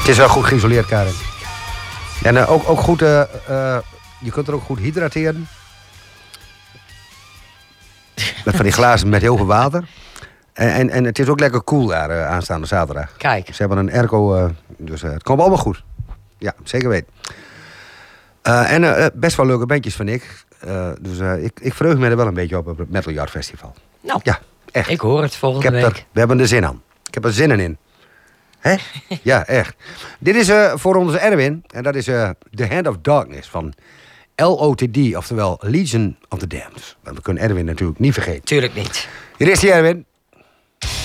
Het is wel goed geïsoleerd, Karin. En ook goed, je kunt er ook goed hydrateren. Met van die glazen met heel veel water. En het is ook lekker koel daar aanstaande zaterdag. Kijk. Ze hebben een airco, dus het komt allemaal goed. Ja, zeker weten. En best wel leuke bandjes, vind ik. Dus ik verheug me er wel een beetje op het Metal Yard Festival. Nou, ja, echt. Ik hoor het volgende week. We hebben er zin aan. Ik heb er zinnen in. Hè? Ja, echt. Dit is voor onze Erwin. En dat is The Hand of Darkness van LOTD. Oftewel Legion of the Damned. Want we kunnen Erwin natuurlijk niet vergeten. Tuurlijk niet. Hier is die, Erwin.